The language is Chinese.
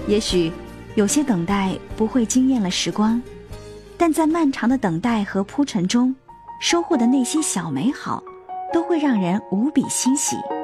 也许有些等待不会惊艳了时光，但在漫长的等待和铺陈中，收获的那些小美好，都会让人无比欣喜。